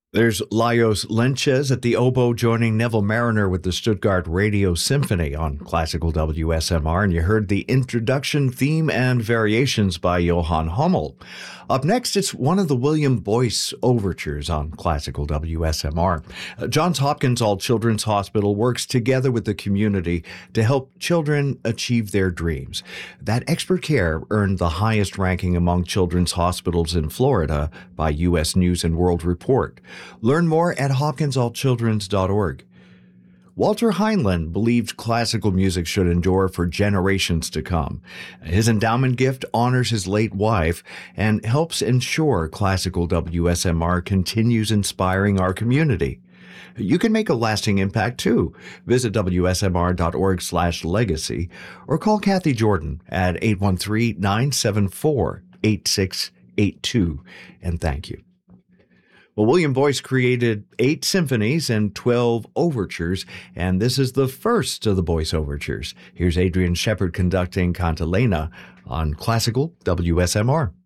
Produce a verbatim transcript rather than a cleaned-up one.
There's Lajos Lenches at the oboe joining Neville Mariner with the Stuttgart Radio Symphony on Classical W S M R, and you heard the introduction, theme, and variations by Johann Hummel. Up next, it's one of the William Boyce overtures on Classical W S M R. Uh, Johns Hopkins All Children's Hospital works together with the community to help children achieve their dreams. That expert care earned the highest ranking among children's hospitals in Florida by U S News and World Report. Learn more at hopkins all children's dot org. Walter Heinlein believed classical music should endure for generations to come. His endowment gift honors his late wife and helps ensure Classical W S M R continues inspiring our community. You can make a lasting impact too. Visit W S M R dot org slash legacy or call Kathy Jordan at eight one three, nine seven four, eight six eight two and thank you. Well, William Boyce created eight symphonies and twelve overtures, and this is the first of the Boyce overtures. Here's Adrian Shepard conducting Cantilena on Classical W S M R.